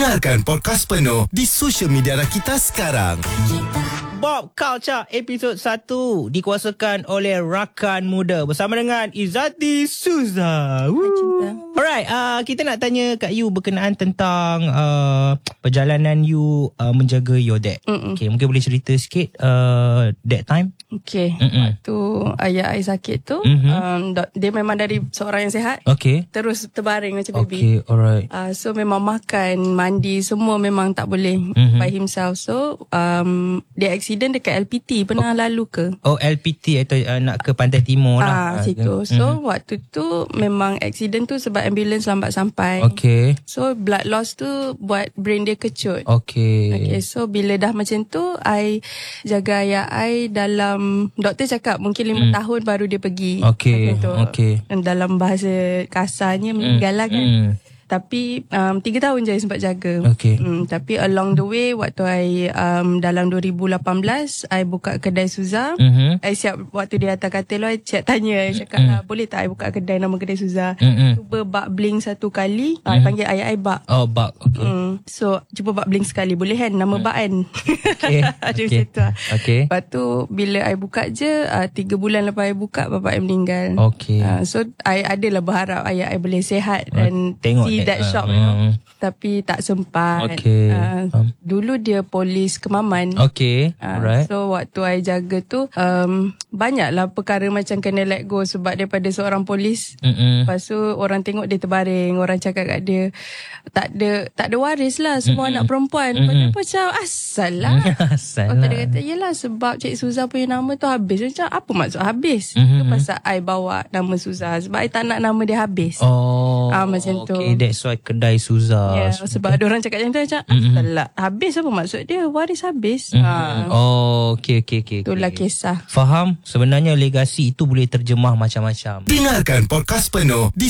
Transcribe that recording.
Dengarkan podcast penuh di social media kita sekarang. Bob Culture episod 1 dikuasakan oleh rakan muda bersama dengan Izzati Suza. Alright, kita nak tanya kat you berkenaan tentang perjalanan you menjaga your dad. Okay, mungkin boleh cerita sikit that time. Okay, waktu ayah I sakit tu, dia memang dari seorang yang sihat. Okay. Terus terbaring macam baby. Okay, alright. So memang makan, mandi semua memang tak boleh by himself. So dia accident dekat LPT. Pernah lalu ke? Oh, LPT atau nak ke Pantai Timur lah. Situ. So waktu tu memang accident tu sebab ambulans lambat sampai. Okay. So blood loss tu buat brain dia kecut. Okay. So bila dah macam tu, I jaga ayah I dalam, doktor cakap mungkin 5 tahun baru dia pergi. Okay. Okay. Dalam bahasa kasarnya meninggal lah kan. Tapi 3 tahun je I sempat jaga. Okay. Tapi along the way, waktu I dalam 2018 I buka kedai Suza. I siap waktu dia atas katil I tanya, I cakap lah, boleh tak I buka kedai nama kedai Suza. Cuba bak bling satu kali. I panggil ayah I Bak. Oh, Bak. Okay. So cuba bak bling sekali, boleh kan? Nama Bak kan? Okay. Ada Okay. macam tu lah. Okay. Lepas tu bila I buka je, 3 bulan lepas I buka, bapak I meninggal. Okay. So I adalah berharap ayah I boleh sihat dan tengok see that shock, you know. Tapi tak sempat. Okay. Dulu dia polis Kemaman. Okay. Alright. So waktu I jaga tu, banyaklah perkara macam kena let go sebab daripada seorang polis. Lepas tu orang tengok dia terbaring, orang cakap kat dia tak ada waris lah, semua anak perempuan. Lepas tu macam asal lah. Asal Lepas tu lah. dia kata, yelah sebab Cik Suza punya nama tu habis. Macam apa maksud habis? Itu pasal I bawa nama Suza sebab I tak nak nama dia habis. Macam tu. Okay, that's why kedai Suza. Sebab ada orang cakap macam tu, macam asal lah habis, apa maksud dia? Waris habis. Okay. Itulah kisah. Faham? Sebenarnya legasi itu boleh terjemah macam-macam. Dengarkan podcast penuh di